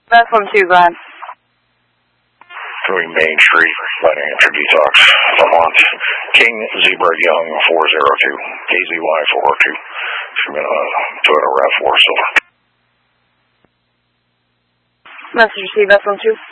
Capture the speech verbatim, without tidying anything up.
Vessel two, go ahead. Doing Main Street, Lighting Entry Detox, Vermont. King Zebra Young four zero two, K Z Y four oh two. She's going to Toyota RAV four Silver. Message received, Vessel two.